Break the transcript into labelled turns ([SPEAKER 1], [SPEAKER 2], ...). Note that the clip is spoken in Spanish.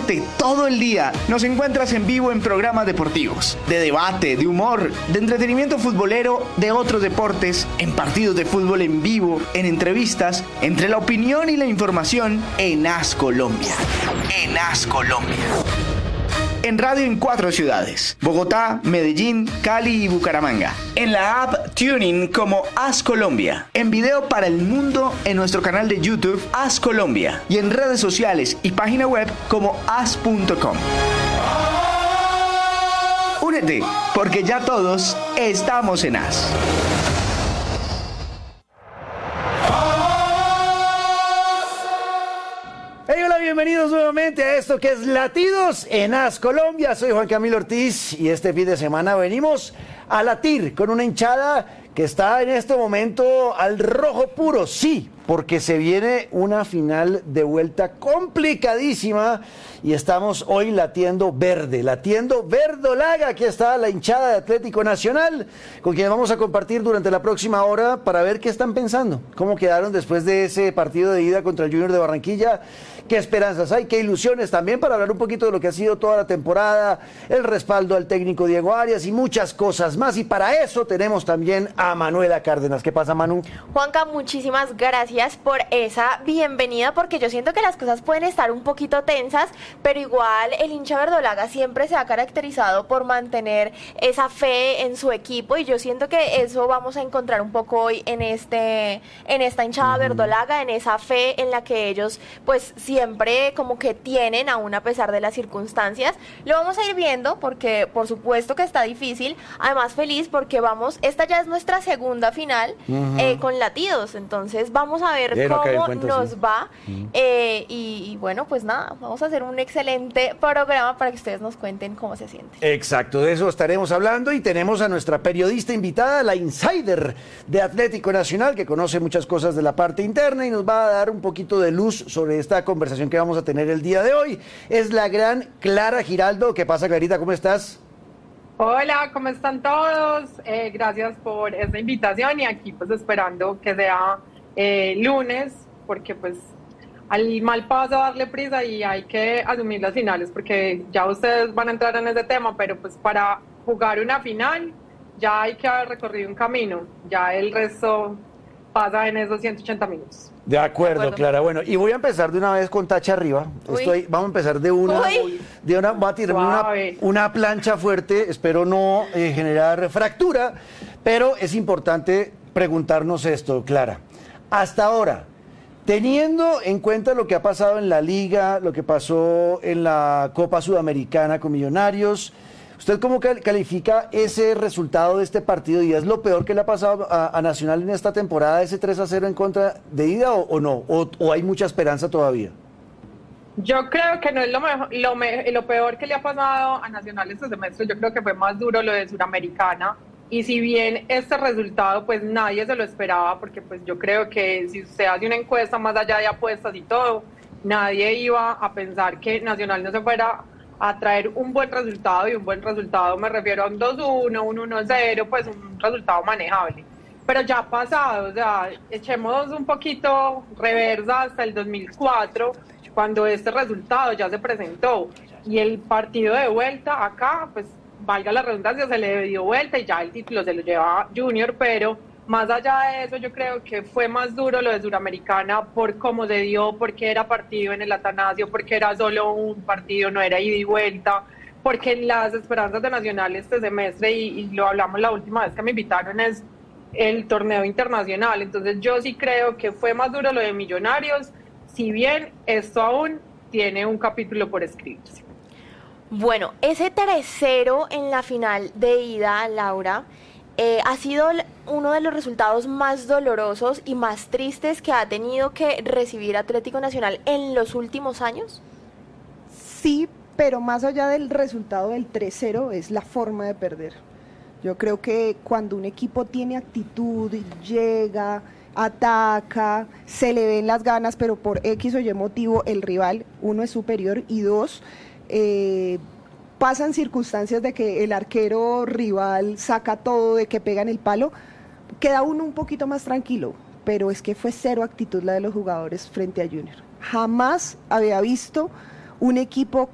[SPEAKER 1] deporte todo el día. Nos encuentras en vivo en programas deportivos, de debate, de humor, de entretenimiento futbolero, de otros deportes, en partidos de fútbol en vivo, en entrevistas, entre la opinión y la información en As Colombia. En As Colombia. En radio en 4 ciudades: Bogotá, Medellín, Cali y Bucaramanga. En la app TuneIn como As Colombia. En video para el mundo en nuestro canal de YouTube As Colombia. Y en redes sociales y página web como as.com. Únete, porque ya todos estamos en As.
[SPEAKER 2] Hey, hola, bienvenidos nuevamente a esto que es Latidos en As Colombia. Soy Juan Camilo Ortiz y este fin de semana venimos a latir con una hinchada que está en este momento al rojo puro. Sí, porque se viene una final de vuelta complicadísima y estamos hoy latiendo verdolaga. Aquí está la hinchada de Atlético Nacional, con quien vamos a compartir durante la próxima hora para ver qué están pensando, cómo quedaron después de ese partido de ida contra el Junior de Barranquilla, qué esperanzas hay, qué ilusiones también, para hablar un poquito de lo que ha sido toda la temporada, el respaldo al técnico Diego Arias y muchas cosas más. Y para eso tenemos también a Manuela Cárdenas. ¿Qué pasa, Manu?
[SPEAKER 3] Juanca, muchísimas gracias por esa bienvenida, porque yo siento que las cosas pueden estar un poquito tensas, pero igual el hincha verdolaga siempre se ha caracterizado por mantener esa fe en su equipo, y yo siento que eso vamos a encontrar un poco hoy en esta hinchada verdolaga, en esa fe en la que ellos pues siempre como que tienen, aún a pesar de las circunstancias. Lo vamos a ir viendo, porque por supuesto que está difícil, además feliz porque esta ya es nuestra segunda final con Latidos, entonces vamos a ver cómo nos va, y bueno, pues nada, vamos a hacer un excelente programa para que ustedes nos cuenten cómo se sienten.
[SPEAKER 2] Exacto, de eso estaremos hablando, y tenemos a nuestra periodista invitada, la insider de Atlético Nacional, que conoce muchas cosas de la parte interna y nos va a dar un poquito de luz sobre esta conversación que vamos a tener el día de hoy. Es la gran Clara Giraldo. ¿Qué pasa, Clarita? ¿Cómo estás?
[SPEAKER 4] Hola, ¿cómo están todos? Gracias por esta invitación, y aquí pues esperando que sea lunes, porque pues al mal paso darle prisa y hay que asumir las finales, porque ya ustedes van a entrar en ese tema, pero pues para jugar una final ya hay que haber recorrido un camino, ya el resto pasa en esos 180 minutos.
[SPEAKER 2] De acuerdo, Clara. Bueno, y voy a empezar de una vez con tacha arriba. Vamos a empezar de una, voy a tirarme una plancha fuerte, espero no generar fractura, pero es importante preguntarnos esto, Clara. Hasta ahora, teniendo en cuenta lo que ha pasado en la Liga, lo que pasó en la Copa Sudamericana con Millonarios, ¿usted cómo califica ese resultado de este partido? ¿Y es lo peor que le ha pasado a Nacional en esta temporada, ese 3-0 en contra de ida, o no? ¿O hay mucha esperanza todavía?
[SPEAKER 4] Yo creo que no es lo peor que le ha pasado a Nacional este semestre. Yo creo que fue más duro lo de Suramericana. Y si bien este resultado, pues nadie se lo esperaba, porque pues yo creo que si usted hace una encuesta más allá de apuestas y todo, nadie iba a pensar que Nacional no se fuera a traer un buen resultado, y un buen resultado me refiero a un 2-1, un 1-0, pues un resultado manejable. Pero ya ha pasado, o sea, echemos un poquito reversa hasta el 2004, cuando este resultado ya se presentó, y el partido de vuelta acá, pues valga la redundancia, se le dio vuelta y ya el título se lo lleva Junior, pero más allá de eso yo creo que fue más duro lo de Suramericana por cómo se dio, porque era partido en el Atanasio, porque era solo un partido, no era ida y vuelta, porque las esperanzas de Nacional este semestre, y lo hablamos la última vez que me invitaron, es el torneo internacional. Entonces yo sí creo que fue más duro lo de Millonarios, si bien esto aún tiene un capítulo por escribirse.
[SPEAKER 3] Bueno, ese 3-0 en la final de ida, Laura, ha sido uno de los resultados más dolorosos y más tristes que ha tenido que recibir Atlético Nacional en los últimos años.
[SPEAKER 5] Sí, pero más allá del resultado del 3-0 es la forma de perder. Yo creo que cuando un equipo tiene actitud, llega, ataca, se le ven las ganas, pero por X o Y motivo el rival, uno, es superior, y dos, pasan circunstancias de que el arquero rival saca todo, de que pegan el palo, queda uno un poquito más tranquilo, pero es que fue cero actitud la de los jugadores frente a Junior. Jamás había visto un equipo